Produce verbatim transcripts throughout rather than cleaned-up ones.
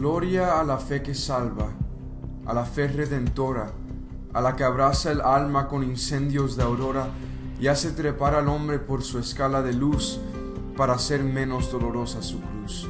Gloria a la fe que salva, a la fe redentora, a la que abraza el alma con incendios de aurora y hace trepar al hombre por su escala de luz para hacer menos dolorosa su cruz.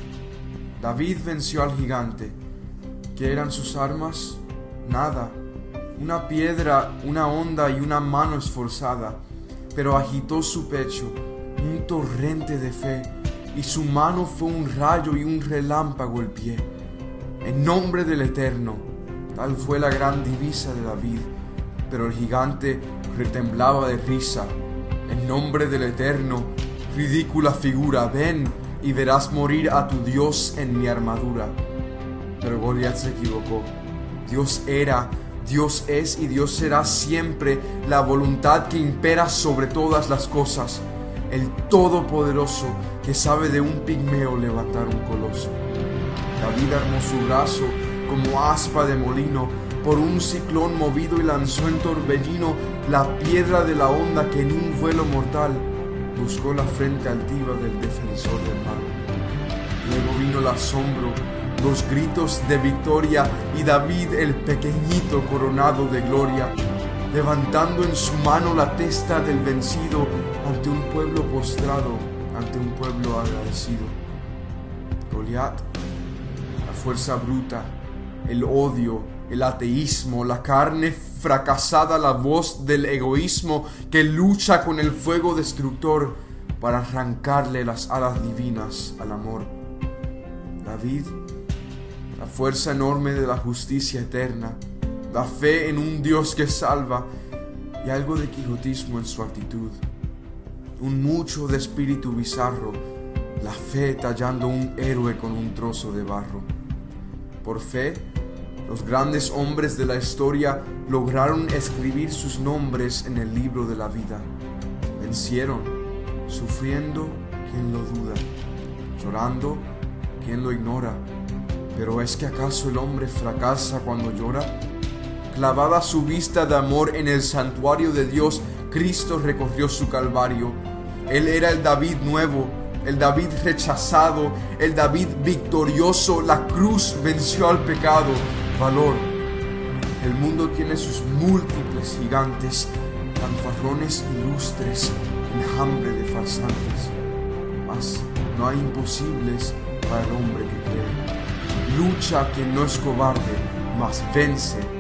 David venció al gigante. ¿Qué eran sus armas? Nada. Una piedra, una honda y una mano esforzada. Pero agitó su pecho, un torrente de fe, y su mano fue un rayo y un relámpago el pie. En nombre del Eterno, tal fue la gran divisa de David, pero el gigante retemblaba de risa. En nombre del Eterno, ridícula figura, ven y verás morir a tu Dios en mi armadura. Pero Goliat se equivocó. Dios era, Dios es y Dios será siempre la voluntad que impera sobre todas las cosas, el Todopoderoso que sabe de un pigmeo levantar un coloso. David armó su brazo como aspa de molino, por un ciclón movido y lanzó en torbellino la piedra de la honda que en un vuelo mortal buscó la frente altiva del defensor del mal. Luego vino el asombro, los gritos de victoria y David el pequeñito coronado de gloria, levantando en su mano la testa del vencido ante un pueblo postrado, ante un pueblo agradecido. Goliat, la fuerza bruta, el odio, el ateísmo, la carne fracasada, la voz del egoísmo que lucha con el fuego destructor para arrancarle las alas divinas al amor. David, la fuerza enorme de la justicia eterna, la fe en un Dios que salva y algo de quijotismo en su actitud, un mucho de espíritu bizarro, la fe tallando un héroe con un trozo de barro. Por fe, los grandes hombres de la historia lograron escribir sus nombres en el libro de la vida. Vencieron, sufriendo, ¿quién lo duda? Llorando, ¿quién lo ignora? Pero ¿es que acaso el hombre fracasa cuando llora? Clavada su vista de amor en el santuario de Dios, Cristo recorrió su calvario. Él era el David nuevo, el David rechazado, el David victorioso. La cruz venció al pecado. Valor. El mundo tiene sus múltiples gigantes, fanfarrones ilustres, enjambre de farsantes. Mas no hay imposibles para el hombre que cree. Lucha quien no es cobarde, mas vence